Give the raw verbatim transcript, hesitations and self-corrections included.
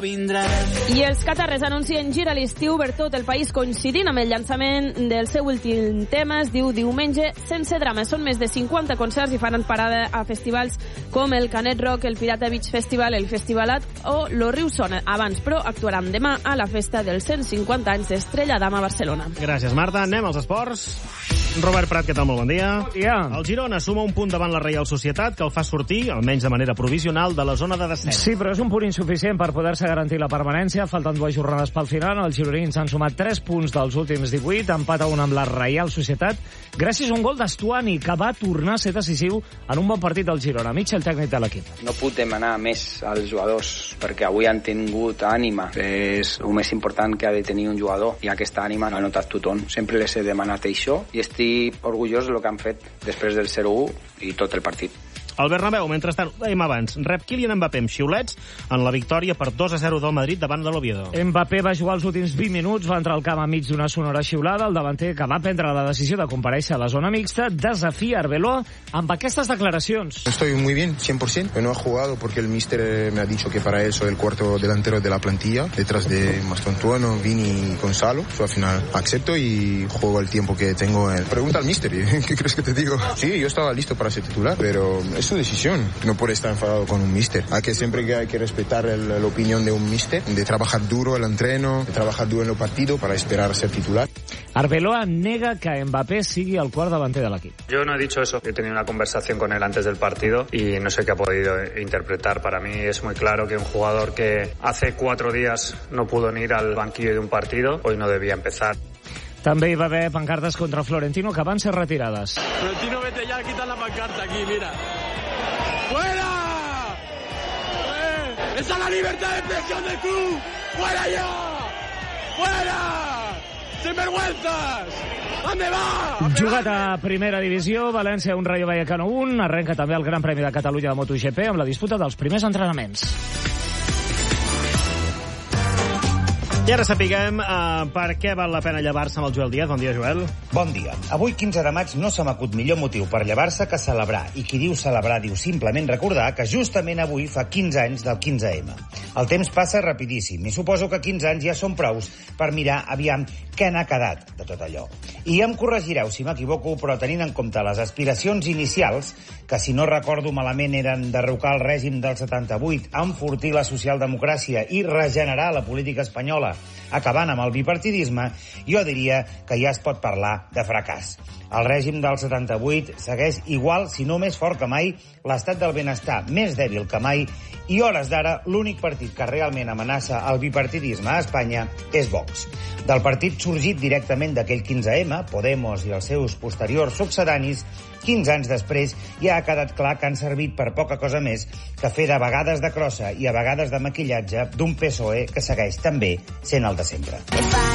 I els catarres anuncien gira a l'estiu per tot el país coincidint amb el llançament del seu últim tema, es diu Diumenge sense drama. Són més de cinquanta concerts i faran parada a festivals com el Canet Rock, el Pirata Beach Festival, el Festivalat o lo Riu Sona. Abans, però, actuaran demà a la festa dels cent cinquanta anys d'Estrella Damm a Barcelona. Gràcies, Marta. Anem als esports. Robert Prat, què tal? Molt bon dia. Bon dia. El Girona suma un punt davant la Reial Societat que el fa sortir, almenys de manera provisional, de la zona de descens. Sí, però és un punt insuficient per poder-se garantir la permanència. Falten dues jornades pel final. Els gironins han sumat tres punts dels últims divuit, empat a un amb la Reial Societat, gràcies a un gol d'Estuani, que va tornar a ser decisiu en un bon partit del Girona. Mitja, el tècnic de l'equip. No puc demanar més als jugadors, perquè avui han tingut ànima. És el més important que ha de tenir un jugador, i aquesta ànima l'ha notat tothom. Sempre les he demanat això, i estic orgullós del que han fet després del zero u i tot el partit. El Bernabéu, mentrestant, ho dèiem abans, rep Kylian Mbappé amb xiulets en la victòria per dos a zero del Madrid davant de l'Oviedo. Mbappé va jugar els últims vint minuts, va entrar al camp enmig d'una sonora xiulada. El davanter, que va prendre la decisió de comparèixer a la zona mixta, desafia Arbeloa amb aquestes declaracions. Estoy muy bien, cien por ciento. No he jugado porque el míster me ha dicho que para él soy el cuarto delantero de la plantilla, detrás de Mastantuono, Vini y Gonzalo. Yo al final acepto y juego el tiempo que tengo. En... Pregunta al míster, ¿qué crees que te digo? Sí, yo estaba listo para ser titular, pero es su decisión. No puede estar enfadado con un míster. Hay que siempre que hay que respetar el, la opinión de un míster, de trabajar duro el entreno, de trabajar duro en el partido para esperar ser titular. Arbeloa nega que Mbappé sigui el quart davanter de l'equip. Yo no he dicho eso. He tenido una conversación con él antes del partido y no sé qué ha podido interpretar. Para mí es muy claro que un jugador que hace cuatro días no pudo ni ir al banquillo de un partido, hoy no debía empezar. També hi va haver pancartes contra Florentino que van ser retirades. Florentino, vete ya, quita la pancarta aquí, mira. ¡Fuera! ¡Eh! ¡Esa es la libertad de expresión del club! ¡Fuera ya! ¡Fuera! ¡Sinvergüenzas! ¿Dónde va? Jugat a primera divisió, València un Rayo Vallecano un, arrenca també el Gran Premi de Catalunya de MotoGP amb la disputa dels primers entrenaments. I ara sapiguem uh, per què val la pena llevar-se amb el Joel Díaz. Bon dia, Joel. Bon dia. Avui, quinze de maig, no se m'acut millor motiu per llevar-se que celebrar. I qui diu celebrar diu simplement recordar que justament avui fa quinze anys del quinze ema. El temps passa rapidíssim i suposo que quinze anys ja són prous per mirar aviam què n'ha quedat de tot allò. I em corregireu si m'equivoco, però tenint en compte les aspiracions inicials, que si no recordo malament eren derrocar el règim del setanta-vuit, enfortir la socialdemocràcia i regenerar la política espanyola, acabant amb el bipartidisme, jo diria que ja es pot parlar de fracàs. El règim del setanta-vuit segueix igual, si no més fort que mai, l'estat del benestar més dèbil que mai, i hores d'ara l'únic partit que realment amenaça el bipartidisme a Espanya és Vox. Del partit sorgit directament d'aquell quinze ema, Podemos i els seus posteriors succedanis, quinze anys després ja ha quedat clar que han servit per poca cosa més que fer de vegades de crossa i a vegades de maquillatge d'un P S O E que segueix també sent el de sempre.